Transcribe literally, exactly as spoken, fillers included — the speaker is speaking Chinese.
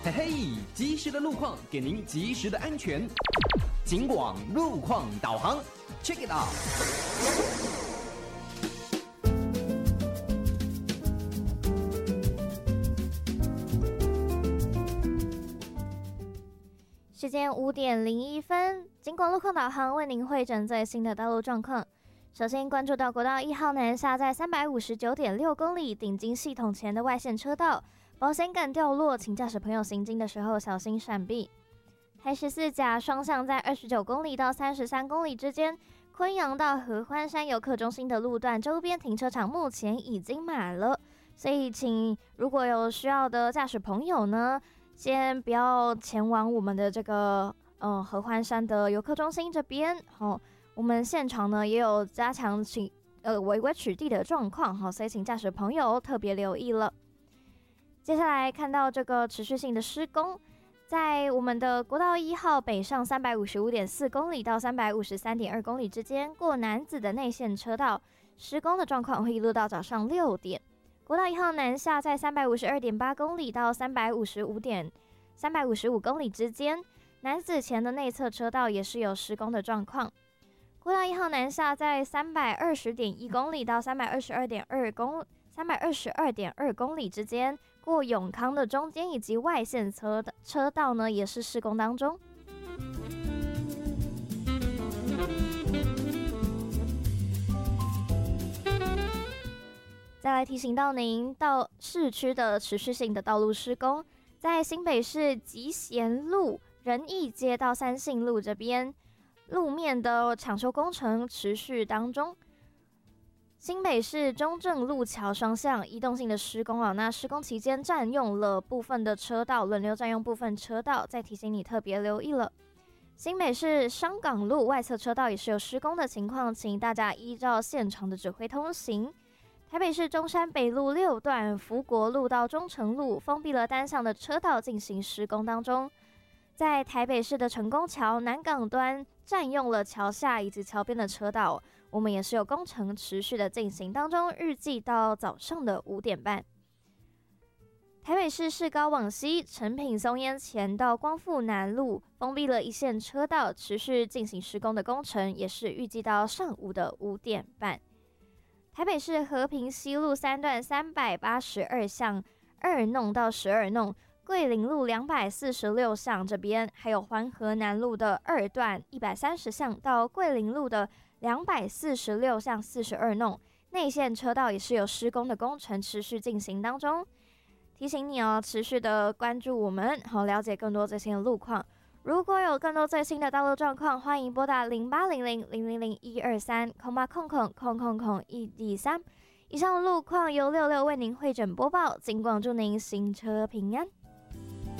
嘿嘿，及时的路况给您及时的安全。警广路况导航 ，check it out。 时间五点零一分，警广路况导航为您汇整最新的道路状况。首先关注到国道一号南下在三百五十九点六公里顶金系统前的外线车道，保险杆掉落，请驾驶朋友行经的时候小心闪避。台十四甲双向在二十九公里到三十三公里之间，昆阳到合欢山游客中心的路段周边停车场目前已经满了，所以请如果有需要的驾驶朋友呢，先不要前往我们的这个呃合欢山的游客中心这边。好、哦，我们现场呢也有加强请呃违规取缔的状况哈，所以请驾驶朋友特别留意了。接下来看到这个持续性的施工，在我们的国道一号北上三百五十五点四公里到三百五十三点二公里之间，过南子的内线车道施工的状况会一路到早上六点。国道一号南下在三百五十二点八公里到三百五十五点三百五十五公里之间，南子前的内侧车道也是有施工的状况。国道一号南下在三百二十点一公里到三百二十二点二公三百二十二点二公里之间，过永康的中间以及外线车的车道呢也是施工当中。再来提醒到您，到市区的持续性的道路施工，在新北市集贤路仁义街到三信路这边，路面的抢修工程持续当中。新北市中正路桥双向移动性的施工啊，那施工期间占用了部分的车道，轮流占用部分车道，再提醒你特别留意了。新北市商港路外侧车道也是有施工的情况，请大家依照现场的指挥通行。台北市中山北路六段福国路到中城路封闭了单向的车道进行施工当中。在台北市的成功桥南港端占用了桥下以及桥边的车道，我们也是有工程持续的进行当中，预计到早上的五点半。台北市市高往西成品松烟前到光复南路封闭了一线车道，持续进行施工的工程，也是预计到上午的五点半。台北市和平西路三段三百八十二巷二弄到十二弄，桂林路两百四十六巷这边，还有环河南路的二段一百三十巷到桂林路的两百四十六巷四十二弄，内线车道也是有施工的工程持续进行当中。提醒你哦，持续的关注我们，好了解更多最新的路况。如果有更多最新的道路状况，欢迎拨打零八零零零零零一二三空八空空空空空一 D 三。以上路况由六六为您汇整播报，警广祝您行车平安。